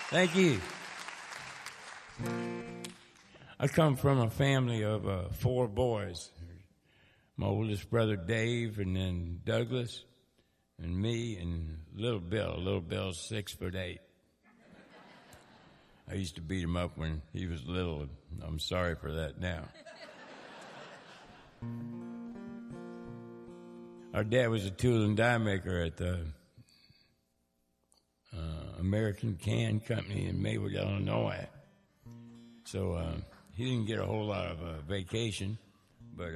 Thank you. I come from a family of 4 boys. My oldest brother Dave, and then Douglas, and me, and little Bill. Little Bill's 6'8". I used to beat him up when he was little, and I'm sorry for that now. Our dad was a tool and die maker at the American Can Company in Maywood, Illinois. So he didn't get a whole lot of vacation, but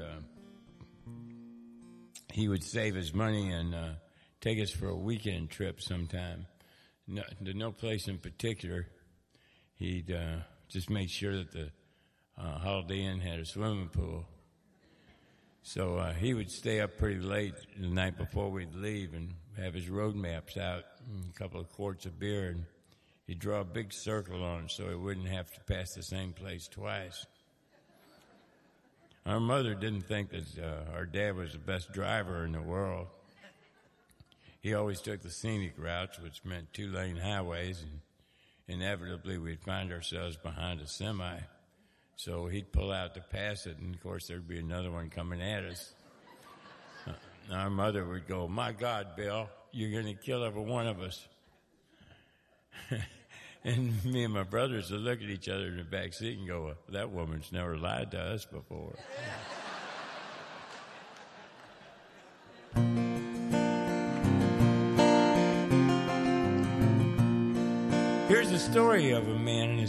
he would save his money and take us for a weekend trip sometime. No place in particular. He'd just make sure that the Holiday Inn had a swimming pool. So he would stay up pretty late the night before we'd leave and have his road maps out and a couple of quarts of beer, and he'd draw a big circle on it so he wouldn't have to pass the same place twice. Our mother didn't think that our dad was the best driver in the world. He always took the scenic routes, which meant 2-lane highways, and inevitably we'd find ourselves behind a semi. So he'd pull out to pass it, and of course there'd be another one coming at us. Our mother would go, "My God, Bill, you're going to kill every one of us." And me and my brothers would look at each other in the back seat and go, "Well, that woman's never lied to us before." Here's the story of a man and his